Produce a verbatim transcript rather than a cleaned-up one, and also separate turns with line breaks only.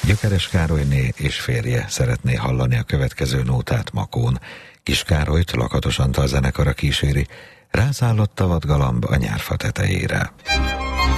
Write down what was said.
Gyökeres Károlyné és férje szeretné hallani a következő nótát Makón. Kis Károlyt Lakatos Antal zenekara kíséri, rászállott a vadgalamb a nyárfa tetejére.